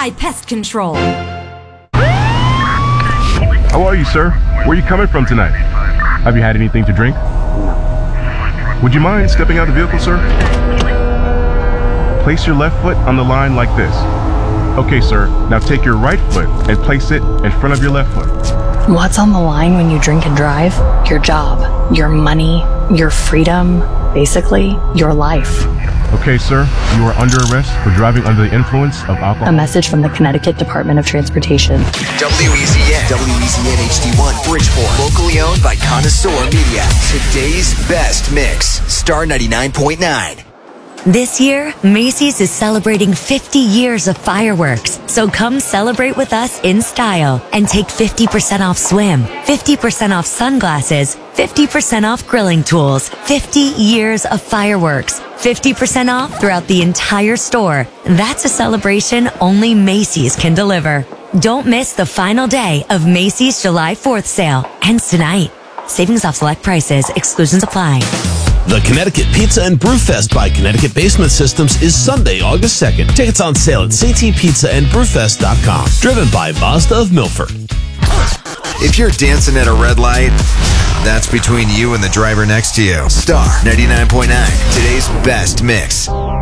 July Pest Control. How are you, sir? Where are you coming from tonight? Have you had anything to drink? No. Would you mind stepping out of the vehicle, sir? Place your left foot on the line like this. Okay, sir. Now take your right foot and place it in front of your left foot. What's on the line when you drink and drive? Your job, your money, your freedom, basically, your life. Okay, sir. You are under arrest for driving under the influence of alcohol. A message from the Connecticut Department of Transportation. WEZN HD1 Bridgeport. Locally owned by Connoisseur Media. Today's best mix. Star 99.9. This year, Macy's is celebrating 50 years of fireworks. So come celebrate with us in style and take 50% off swim, 50% off sunglasses, 50% off grilling tools, 50 years of fireworks, 50% off throughout the entire store. That's a celebration only Macy's can deliver. Don't miss the final day of Macy's July 4th sale. Ends tonight. Savings off select prices. Exclusions apply. The Connecticut Pizza and Brewfest by Connecticut Basement Systems is Sunday, August 2nd. Tickets on sale at ctpizzaandbrewfest.com. Driven by Mazda of Milford. If you're dancing at a red light, that's between you and the driver next to you. Star 99.9, today's best mix.